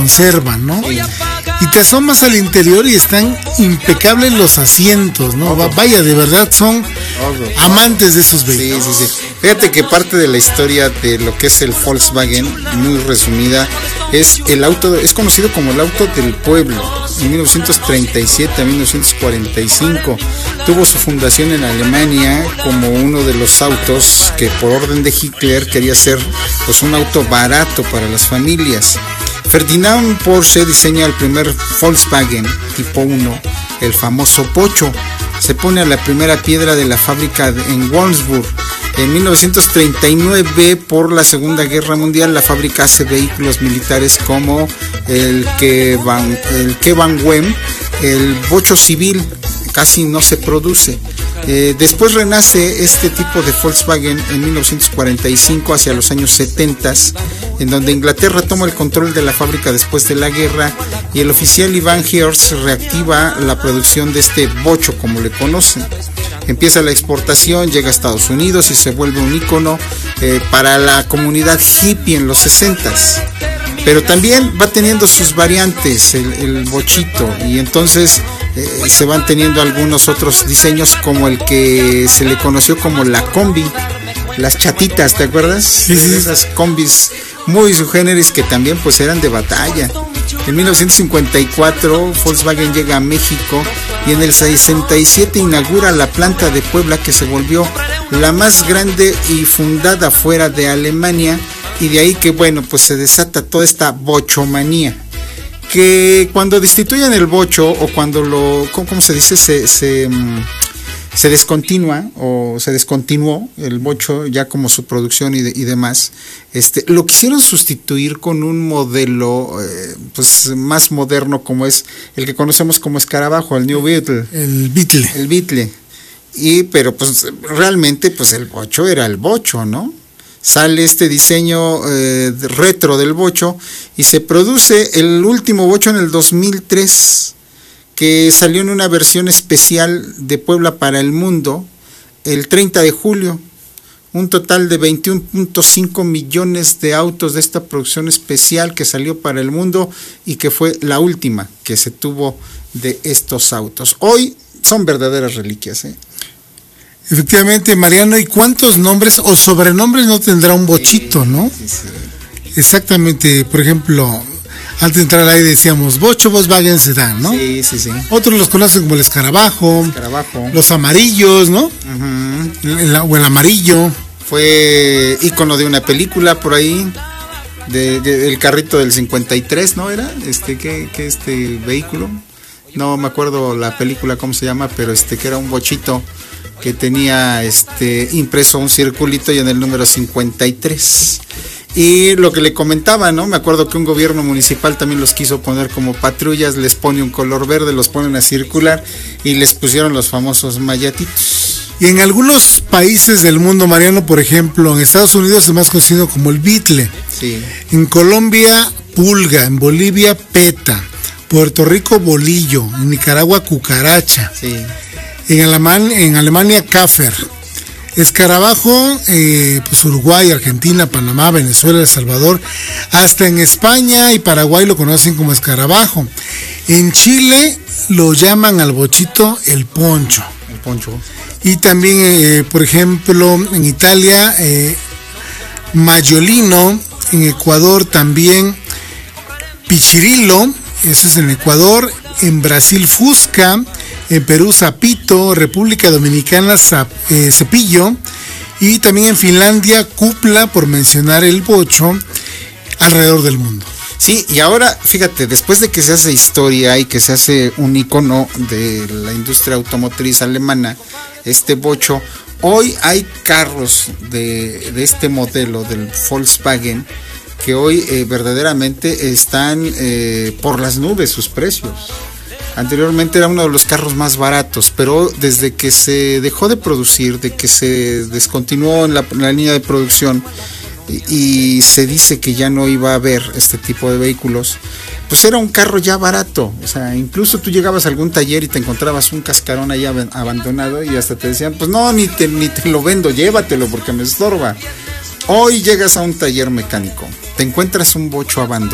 conservan, ¿no? Y te asomas al interior y están impecables los asientos, ¿no? Vaya, de verdad son amantes de esos vehículos. Sí. Fíjate que parte de la historia de lo que es el Volkswagen, muy resumida, es conocido como el auto del pueblo. En 1937 a 1945 tuvo su fundación en Alemania como uno de los autos que por orden de Hitler quería ser pues un auto barato para las familias. Ferdinand Porsche diseña el primer Volkswagen tipo 1, el famoso Bocho. Se pone a la primera piedra de la fábrica en Wolfsburg. En 1939, por la Segunda Guerra Mundial, la fábrica hace vehículos militares como el Kevan-Wem, el Bocho civil, casi no se produce. Después renace este tipo de Volkswagen en 1945 hacia los años 70, en donde Inglaterra toma el control de la fábrica después de la guerra y el oficial Ivan Hertz reactiva la producción de este Bocho como le conocen. Empieza la exportación, llega a Estados Unidos y se vuelve un ícono para la comunidad hippie en los 60s. Pero también va teniendo sus variantes el Bochito, y entonces se van teniendo algunos otros diseños, como el que se le conoció como la combi, las chatitas, ¿te acuerdas? Sí. Esas combis muy subgéneris que también pues eran de batalla. En 1954 Volkswagen llega a México y en el 67 inaugura la planta de Puebla, que se volvió la más grande y fundada fuera de Alemania, y de ahí que bueno, pues se desata toda esta bochomanía, que cuando destituyen el bocho, o cuando ¿cómo se dice? Se descontinúa o se descontinuó el bocho ya como su producción y demás, lo quisieron sustituir con un modelo pues más moderno, como es el que conocemos como escarabajo, el New Beetle. El Beetle. Pero pues realmente pues el bocho era el bocho, ¿no? Sale este diseño retro del bocho y se produce el último bocho en el 2003, que salió en una versión especial de Puebla para el mundo el 30 de julio. Un total de 21.5 millones de autos de esta producción especial que salió para el mundo y que fue la última que se tuvo de estos autos. Hoy son verdaderas reliquias, ¿eh? Efectivamente, Mariano, ¿y cuántos nombres o sobrenombres no tendrá un bochito, no? Sí. Exactamente, por ejemplo, antes de entrar ahí decíamos Bocho, Volkswagen Sedán, ¿no? Sí. Otros los conocen como el escarabajo. Los amarillos, ¿no? Uh-huh. O el amarillo. Fue ícono de una película por ahí, el carrito del 53, ¿no era? ¿Qué vehículo? No me acuerdo la película cómo se llama, pero que era un bochito que tenía impreso un circulito y en el número 53. Y lo que le comentaba, ¿no? Me acuerdo que un gobierno municipal también los quiso poner como patrullas, les pone un color verde, los ponen a circular y les pusieron los famosos mayatitos. Y en algunos países del mundo, Mariano, por ejemplo, en Estados Unidos es más conocido como el Beetle. Sí. En Colombia, Pulga. En Bolivia, Peta. Puerto Rico, Bolillo. En Nicaragua, Cucaracha. Sí. En Alemania, Kafer. Escarabajo, pues Uruguay, Argentina, Panamá, Venezuela, El Salvador. Hasta en España y Paraguay lo conocen como escarabajo. En Chile lo llaman al bochito el poncho. El poncho. Y también, por ejemplo, en Italia, Mayolino. En Ecuador también Pichirilo, eso es en Ecuador. En Brasil, Fusca. En Perú, Zapito. República Dominicana, Cepillo. Y también en Finlandia, Cupla, por mencionar el bocho, alrededor del mundo. Sí, y ahora, fíjate, después de que se hace historia y que se hace un icono de la industria automotriz alemana, este bocho, hoy hay carros de este modelo del Volkswagen que hoy verdaderamente están por las nubes sus precios. Anteriormente era uno de los carros más baratos, pero desde que se dejó de producir, de que se descontinuó en la línea de producción y se dice que ya no iba a haber este tipo de vehículos, pues era un carro ya barato. O sea, incluso tú llegabas a algún taller y te encontrabas un cascarón ahí abandonado y hasta te decían, pues no, ni te lo vendo, llévatelo porque me estorba. Hoy llegas a un taller mecánico, te encuentras un bocho abandonado